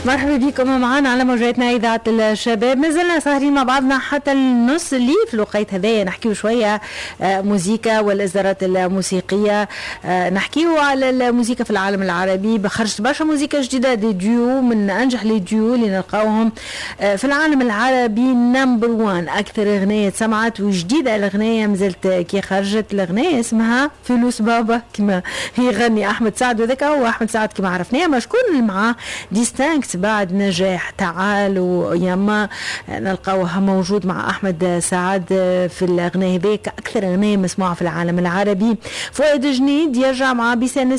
مرحبا بكم معنا على موجاتنا إذاعة الشباب. مازلنا سهرين مع بعضنا حتى النص اللي في الوقت هذايا نحكيو شوية موسيقى والإصدارات الموسيقية، نحكيو على الموسيقى في العالم العربي. بخرجت برشا موسيقى جديدة، دي ديو من أنجح لي ديو اللي نلقاوهم في العالم العربي. نمبر وان أكثر أغنية سمعت وجديدة الأغنية مازلت كي خرجت. الأغنية اسمها فلوس بابا كما هي غني أحمد سعد، وذاك هو أحمد سعد كما عرفناه. ما شكون اللي معاه ديستانكت بعد نجاح تعال وياما نلقاوها موجود مع أحمد سعد في الأغنية هذيك أكثر أغنية مسموعة في العالم العربي. فؤاد جنيد يرجع مع بيسان